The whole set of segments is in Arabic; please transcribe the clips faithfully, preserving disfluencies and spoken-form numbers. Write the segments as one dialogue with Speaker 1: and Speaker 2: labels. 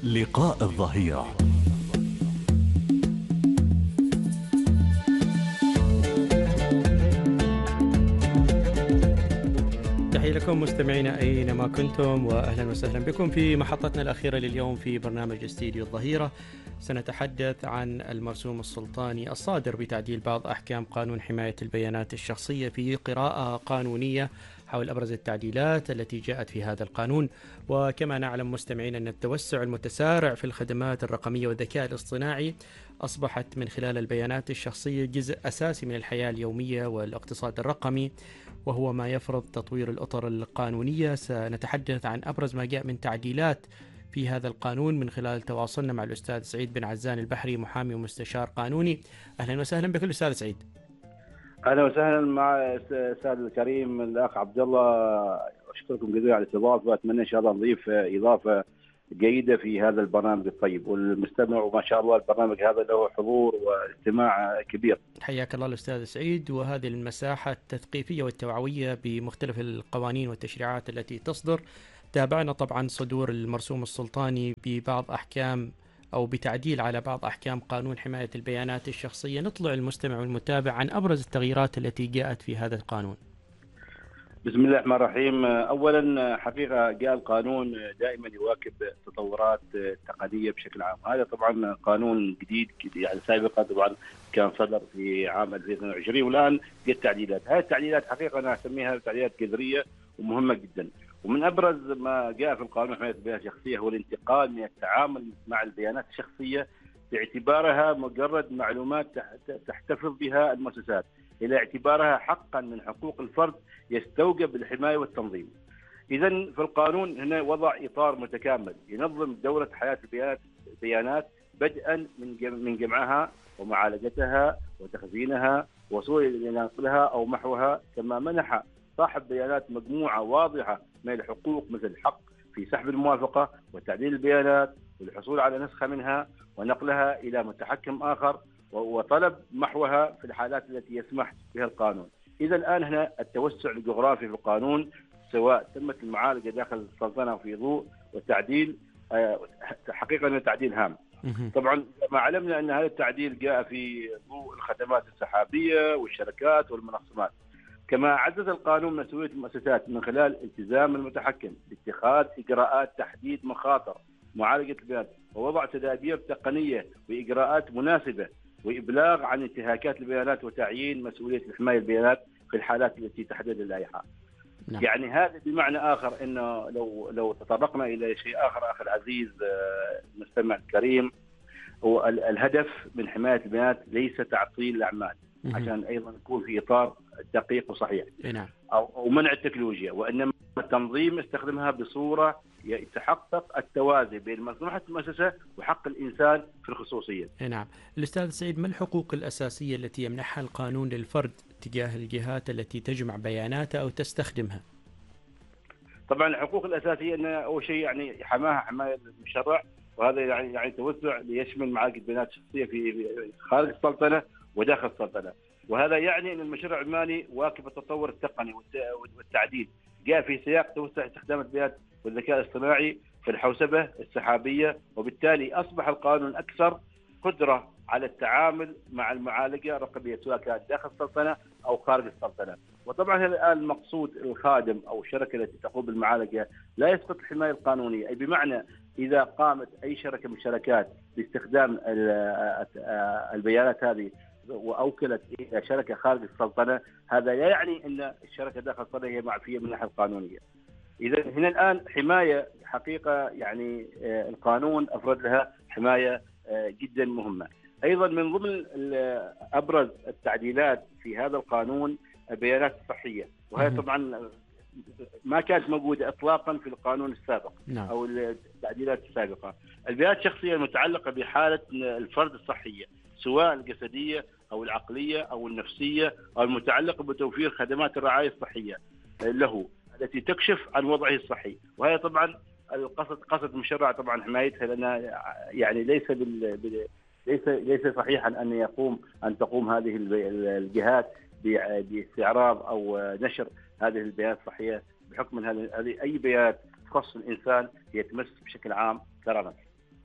Speaker 1: لقاء الظهيرة.
Speaker 2: تحية لكم مستمعينا أينما كنتم، وأهلا وسهلا بكم في محطتنا الأخيرة لليوم في برنامج استديو الظهيرة. سنتحدث عن المرسوم السلطاني الصادر بتعديل بعض أحكام قانون حماية البيانات الشخصية في قراءة قانونية حول أبرز التعديلات التي جاءت في هذا القانون. وكما نعلم مستمعين أن التوسع المتسارع في الخدمات الرقمية والذكاء الاصطناعي أصبحت من خلال البيانات الشخصية جزء أساسي من الحياة اليومية والاقتصاد الرقمي، وهو ما يفرض تطوير الأطر القانونية. سنتحدث عن أبرز ما جاء من تعديلات في هذا القانون من خلال تواصلنا مع الأستاذ سعيد بن عزان البحري، محامي ومستشار قانوني. أهلا وسهلا بك الأستاذ سعيد.
Speaker 3: اهلا وسهلا مع الاستاذ الكريم الاخ عبد الله، اشكركم جزيلا على الاستضافه، واتمنى ان شاء الله نضيف اضافه جيده في هذا البرنامج الطيب والمستمع، وما شاء الله البرنامج هذا له حضور واستماع كبير.
Speaker 2: حياك الله الأستاذ سعيد. وهذه المساحة التثقيفية والتوعوية بمختلف القوانين والتشريعات التي تصدر، تابعنا طبعا صدور المرسوم السلطاني ببعض أحكام أو بتعديل على بعض أحكام قانون حماية البيانات الشخصية. نطلع المستمع والمتابع عن أبرز التغييرات التي جاءت في هذا القانون.
Speaker 3: بسم الله الرحمن الرحيم. أولا حقيقة جاء القانون دائما يواكب التطورات التقنية بشكل عام. هذا طبعا قانون جديد، يعني سابقا طبعا كان صدر في عام ألفين واثنين وعشرين، والآن جاءت تعديلات. هذه التعديلات حقيقة أنا أسميها تعديلات جذرية ومهمة جدا. ومن أبرز ما جاء في القانون حماية البيانات الشخصية هو الانتقال من التعامل مع البيانات الشخصية باعتبارها مجرد معلومات تحتفظ بها المؤسسات إلى اعتبارها حقا من حقوق الفرد يستوجب الحماية والتنظيم. إذا في القانون هنا وضع إطار متكامل ينظم دورة حياة البيانات البيانات بدءا من من جمعها ومعالجتها وتخزينها ووصول إلى نقلها أو محوها، كما منح صاحب بيانات مجموعة واضحة من الحقوق مثل الحق في سحب الموافقة وتعديل البيانات والحصول على نسخة منها ونقلها إلى متحكم آخر وطلب محوها في الحالات التي يسمح بها القانون. إذا الآن هنا التوسع الجغرافي في القانون، سواء تمت المعالجة داخل السلطنة في ضوء والتعديل، حقيقة تعديل هام. طبعا ما علمنا أن هذا التعديل جاء في ضوء الخدمات السحابية والشركات والمنظمات. كما عزز القانون مسؤولية المؤسسات من خلال التزام المتحكم باتخاذ إجراءات تحديد مخاطر معالجة البيانات ووضع تدابير تقنية وإجراءات مناسبة وإبلاغ عن انتهاكات البيانات وتعيين مسؤولية حماية البيانات في الحالات التي تحدد اللائحة. نعم. يعني هذا بمعنى آخر أنه لو لو تطرقنا إلى شيء آخر أخي العزيز المستمع الكريم، هو الهدف من حماية البيانات ليس تعطيل الأعمال عشان أيضا يكون في إطار دقيق وصحيح،
Speaker 2: نعم،
Speaker 3: أو منع التكنولوجيا، وإنما التنظيم استخدمها بصورة يتحقق التوازي بين مصلحة المؤسسة وحق الإنسان في الخصوصية.
Speaker 2: نعم. الأستاذ سعيد، ما الحقوق الأساسية التي يمنحها القانون للفرد تجاه الجهات التي تجمع بياناته أو تستخدمها؟
Speaker 3: طبعا الحقوق الأساسية أن أول شيء يعني حماها حماية المشرع، وهذا يعني يعني توسع ليشمل معالجة البيانات الشخصية في خارج السلطنة وداخل السلطنة. وهذا يعني أن المشروع العماني واكب التطور التقني والتعديل، جاء في سياق توسع استخدام البيانات والذكاء الاصطناعي في الحوسبة السحابية، وبالتالي أصبح القانون أكثر قدرة على التعامل مع المعالجة الرقمية سواء كانت داخل السلطنة أو خارج السلطنة. وطبعا الآن المقصود الخادم أو الشركة التي تقوم بالمعالجة لا يسقط الحماية القانونية، أي بمعنى إذا قامت أي شركة من الشركات باستخدام البيانات هذه وأوكلت إلى شركة خارج السلطنة، هذا لا يعني أن الشركة داخل السلطنة هي معفية من الناحية القانونية. إذا هنا الآن حماية حقيقة يعني القانون أفرد لها حماية جدا مهمة. أيضا من ضمن أبرز التعديلات في هذا القانون البيانات الصحية، وهي طبعا ما كانت موجودة إطلاقا في القانون السابق أو التعديلات السابقة. البيانات الشخصية المتعلقة بحالة الفرد الصحية سواء الجسدية أو العقلية أو النفسية أو المتعلقة بتوفير خدمات الرعاية الصحية له التي تكشف عن وضعه الصحي. وهي طبعا القصد قصد مشرع طبعا حمايتها، لأن يعني ليس بال... بال... ليس ليس صحيحا أن يقوم أن تقوم هذه الجهات باستعراض أو نشر هذه البيانات الصحية، بحكم أن هذه أي بيانات تخص الإنسان هي تمس بشكل عام كرامته.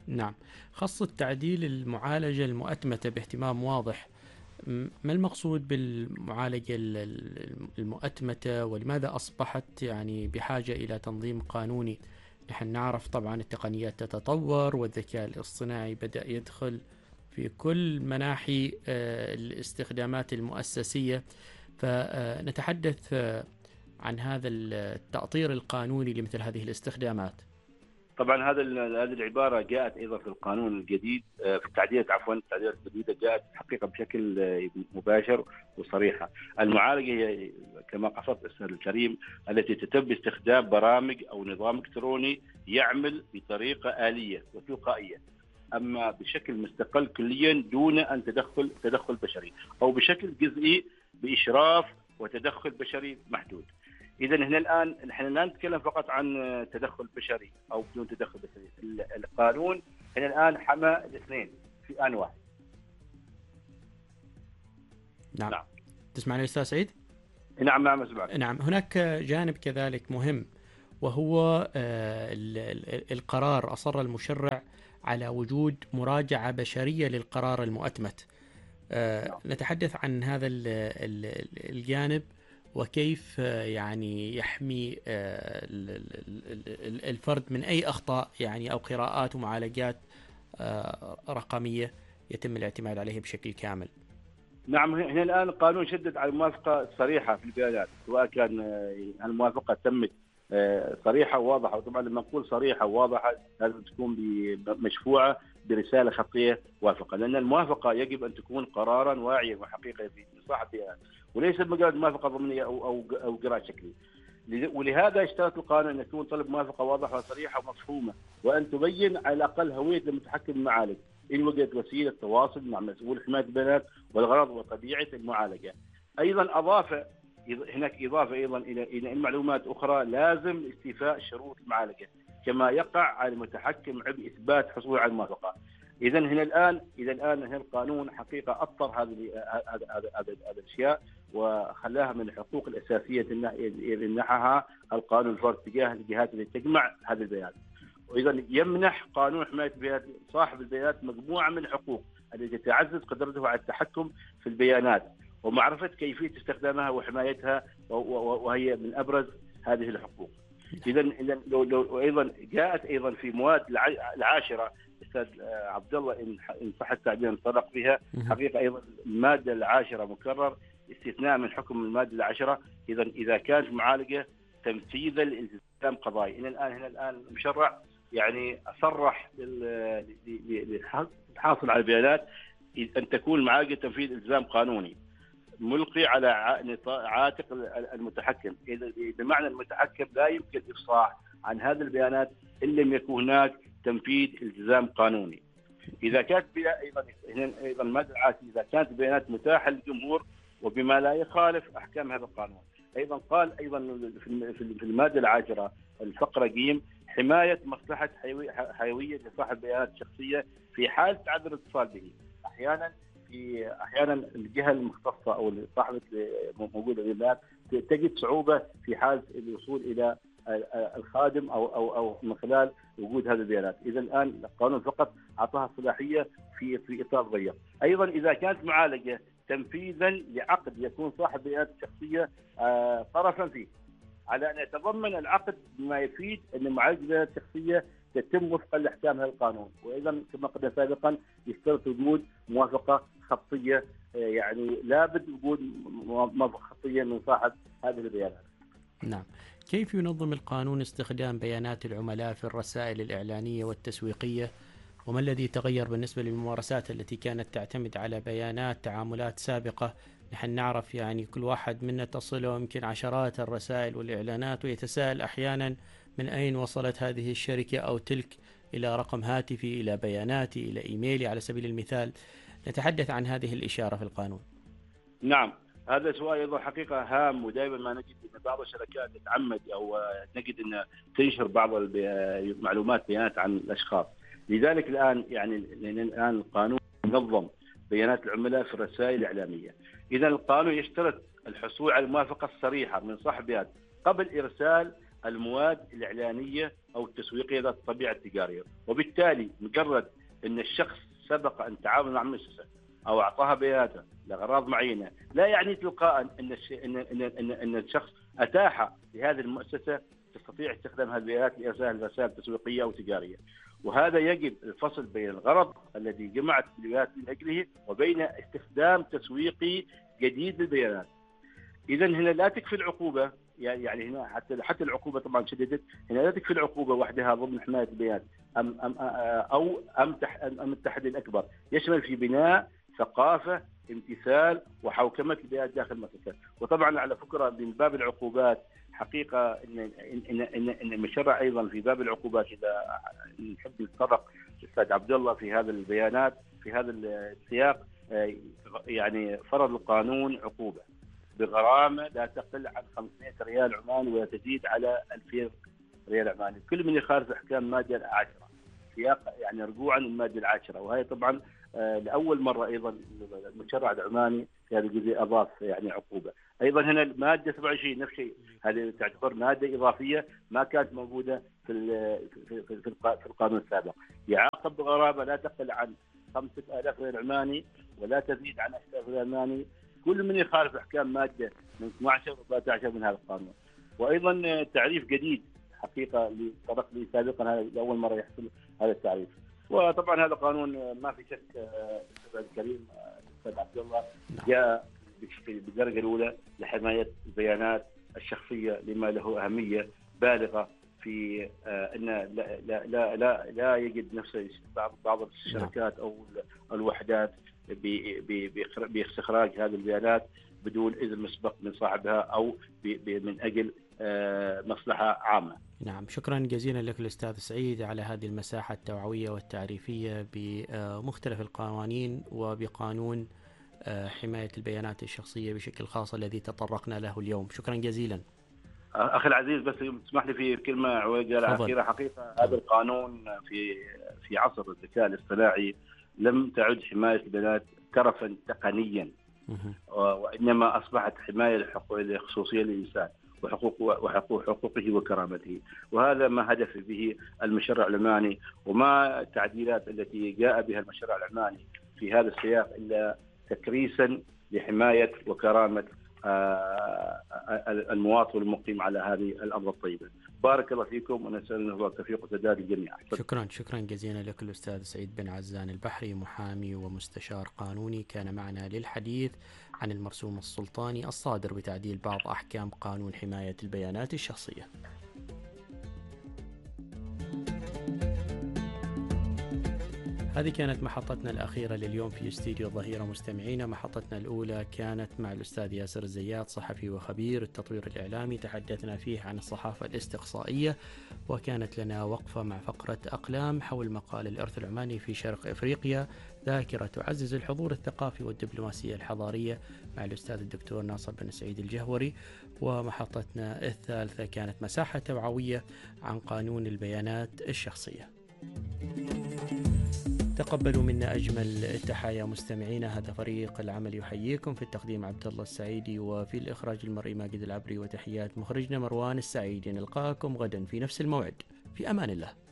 Speaker 2: نعم. خاصة تعديل المعالجة المؤتمتة باهتمام واضح، ما المقصود بالمعالجة المؤتمتة، ولماذا أصبحت يعني بحاجة إلى تنظيم قانوني؟ نحن نعرف طبعا التقنيات تتطور والذكاء الاصطناعي بدأ يدخل في كل مناحي الاستخدامات المؤسسية، فنتحدث عن هذا التأطير القانوني لمثل هذه الاستخدامات.
Speaker 3: طبعا هذا هذه العباره جاءت ايضا في القانون الجديد، في التعديلات عفوا التعديلات الجديده جاءت حقيقه بشكل مباشر وصريحه. المعالجه هي كما قصدت الاستاذ الكريم التي تتم باستخدام برامج او نظام الكتروني يعمل بطريقه آلية وتلقائيه، اما بشكل مستقل كليا دون ان تدخل تدخل بشري، او بشكل جزئي باشراف وتدخل بشري محدود. إذا هنا الآن نحن لا نتكلم فقط عن تدخل بشري أو بدون تدخل بشري، القانون هنا الآن حمى الاثنين في آن واحد.
Speaker 2: نعم. نعم. تسمعني أستاذ سعيد؟
Speaker 3: نعم نعم أسمعك.
Speaker 2: نعم. هناك جانب كذلك مهم، وهو القرار. أصر المشرع على وجود مراجعة بشرية للقرار المؤتمت. نتحدث عن هذا الجانب وكيف يعني يحمي الفرد من أي أخطاء يعني أو قراءات ومعالجات رقمية يتم الاعتماد عليها بشكل كامل.
Speaker 3: نعم. هنا الآن القانون شدد على الموافقة الصريحة في البيانات، سواء كان الموافقة تمت صريحة وواضحة، وطبعا لما نقول صريحة وواضحة لازم تكون مشفوعة برسالة خطية موافقة، لأن الموافقة يجب أن تكون قرارا واعيا وحقيقة في صاحب البيانات، وليس مجرد موافقة ضمنية أو أو أو قراءة شكلي. ولهذا اشترط القانون أن يكون طلب موافقة واضحة وصريحة ومفهومة، وأن تبين على الأقل هوية المتحكم المعالج إن وجدت وسيلة تواصل مع مسؤول حماية البيانات والغرض وطبيعة المعالجة. أيضا أضاف هناك إضافة أيضا إلى إلى معلومات أخرى، لازم استيفاء شروط المعالجة كما يقع على المتحكم عبء إثبات حصوله على الموافقة. إذا هنا الآن إذا الآن هنا القانون حقيقة أطر هذه هذه الأشياء وخلاها من الحقوق الأساسية اللي منحها القانون الفرد تجاه الجهات التي تجمع هذه البيانات. وإذا يمنح قانون حماية البيانات صاحب البيانات مجموعة من الحقوق التي تعزز قدرته على التحكم في البيانات ومعرفة كيفية استخدامها وحمايتها، وهي من أبرز هذه الحقوق. إذا إذا لو لو أيضا جاءت أيضا في مواد العاشرة أستاذ عبد الله إن صح التعبير انطلق بها حقيقة، أيضا المادة العاشرة مكرر استثناء من حكم المادة العاشرة إذا إذا كانت معالجة تنفيذا لالتزام قضائي. إن الآن هنا الآن المشرع يعني أصرح للحاصل على البيانات أن تكون معالجة تنفيذ التزام قانوني ملقي على عاتق المتحكم، بمعنى المتحكم لا يمكن الإفصاح عن هذه البيانات إن لم يكن هناك تنفيذ التزام قانوني. إذا كانت أيضا أيضا المادة العاشرة إذا كانت البيانات متاحة للجمهور وبما لا يخالف أحكام هذا القانون. أيضا قال أيضا في المادة العاشرة الفقرة ج حماية مصلحة حيوية لصاحب البيانات الشخصية في حال تعذر الاتصال به. أحيانا في أحيانا الجهة المختصة أو صاحبة موجودة البيانات تجد صعوبة في حال الوصول إلى الخادم أو أو أو من خلال وجود هذه البيانات. إذا الآن القانون فقط أعطاها صلاحية في في إطار ضيق. أيضا إذا كانت معالجة تنفيذا لعقد يكون صاحب البيانات الشخصية طرفا فيه، على أن يتضمن العقد بما يفيد أن معالجة البيانات الشخصية تتم وفقا لأحكام هذا القانون. وإذا كما قلنا سابقا يشترط وجود موافقة خطية، يعني لابد وجود موافقة خطية من صاحب هذه البيانات.
Speaker 2: نعم. كيف ينظم القانون استخدام بيانات العملاء في الرسائل الإعلانية والتسويقية، وما الذي تغير بالنسبة للممارسات التي كانت تعتمد على بيانات تعاملات سابقة؟ نحن نعرف يعني كل واحد منا تصله يمكن عشرات الرسائل والإعلانات، ويتساءل أحيانا من أين وصلت هذه الشركة أو تلك، إلى رقم هاتفي، إلى بياناتي، إلى إيميلي على سبيل المثال. نتحدث عن هذه الإشارة في القانون.
Speaker 3: نعم، هذا سؤال أيضا حقيقة هام، ودائما ما نجد أن بعض الشركات تتعمد أو نجد أن تنشر بعض المعلومات بيانات عن الأشخاص. لذلك الآن يعني الآن القانون ينظم بيانات العملاء في الرسائل الإعلامية. إذا القانون يشترط الحصول على الموافقة الصريحة من صاحب البيانات قبل إرسال المواد الإعلانية أو التسويقية ذات الطبيعة التجارية، وبالتالي مجرد أن الشخص سبق أن تعامل مع مؤسسة أو أعطاها بياناته لأغراض معينة، لا يعني تلقاء أن أن أن أن, أن الشخص أتاح لهذه المؤسسة تستطيع استخدام هذه البيانات لإرسال رسائل تسويقية أو تجارية. وهذا يجب الفصل بين الغرض الذي جمعت البيانات من أجله وبين استخدام تسويقي جديد للبيانات. إذا هنا لا تكفي العقوبة، يعني هنا حتى حتى العقوبة طبعا شددت، هنا لا تكفي العقوبة وحدها ضمن حماية البيانات أم أم أو أم أم التحدي الأكبر يشمل في بناء ثقافة امتثال وحوكمة البيانات داخل المؤسسة. وطبعا على فكرة من باب العقوبات حقيقة إن إن إن إن المشرع أيضا في باب العقوبات، إذا نحب نتطرق الأستاذ عبد الله في هذا البيانات في هذا السياق، يعني فرض القانون عقوبة بغرامة لا تقل عن خمسمائة ريال عماني ولا تزيد على ألفين ريال عماني، كل من يخالف أحكام المادة العاشرة، سياق يعني رجوعا للمادة العاشرة. وهي طبعا لأول مرة أيضا المشرع العماني في هذا الجزء أضاف يعني عقوبة. أيضا هنا المادة سبعة وعشرين نفس الشيء، هذه تعتبر مادة إضافية ما كانت موجودة في في في, في القانون السابق، يعاقب بغرامة لا تقل عن خمسة آلاف ريال عماني ولا تزيد عن عشرة آلاف ريال عماني كل من يخالف أحكام مادة من اثني عشر و ثلاثة عشر من هذا القانون. وأيضا تعريف جديد حقيقة اللي طرق لي سابقا، هذا لأول مرة يحصل هذا التعريف. وطبعا هذا قانون ما في شك الأستاذ الكريم الأستاذ عبد الله جاء بالدرجة الأولى لحماية البيانات الشخصية لما له أهمية بالغة في أن لا لا لا لا, لا يجد نفسه بعض بعض الشركات أو الوحدات باستخراج هذه البيانات بدون إذن مسبق من صاحبها أو من أجل مصلحة عامة.
Speaker 2: نعم، شكرا جزيلا لك الأستاذ سعيد على هذه المساحة التوعوية والتعريفية بمختلف القوانين وبقانون حماية البيانات الشخصية بشكل خاص الذي تطرقنا له اليوم. شكرا جزيلا.
Speaker 3: أخي العزيز، بس اسمح لي في كلمة عويجة أخيرة. حقيقة هذا القانون في في عصر الذكاء الاصطناعي لم تعد حماية البيانات ترفا تقنيا، وإنما أصبحت حماية الخصوصية للإنسان وحقوق وحقوق حقوقه وكرامته، وهذا ما هدف به المشرع العماني، وما التعديلات التي جاء بها المشرع العماني في هذا السياق إلا تكريسا لحماية وكرامة المواطن المقيم على هذه الأمر الطيبة. بارك الله فيكم ونسأل الله التوفيق والسداد للجميع.
Speaker 2: شكرا شكرا جزيلا لك الأستاذ سعيد بن عزان البحري، محامي ومستشار قانوني، كان معنا للحديث عن المرسوم السلطاني الصادر بتعديل بعض أحكام قانون حماية البيانات الشخصية. هذه كانت محطتنا الأخيرة لليوم في استديو الظهيرة. مستمعينا، محطتنا الأولى كانت مع الأستاذ ياسر الزيات، صحفي وخبير التطوير الإعلامي، تحدثنا فيه عن الصحافة الاستقصائية، وكانت لنا وقفة مع فقرة أقلام حول مقال الإرث العماني في شرق إفريقيا، ذاكرة تعزز الحضور الثقافي والدبلوماسية الحضارية، مع الأستاذ الدكتور ناصر بن سعيد الجهوري. ومحطتنا الثالثة كانت مساحة توعوية عن قانون البيانات الشخصية. تقبلوا منا أجمل التحايا مستمعينا. هذا فريق العمل يحييكم، في التقديم عبد الله السعيدي، وفي الإخراج المرئي ماجد العبري، وتحيات مخرجنا مروان السعيدي. نلقاكم غدا في نفس الموعد، في أمان الله.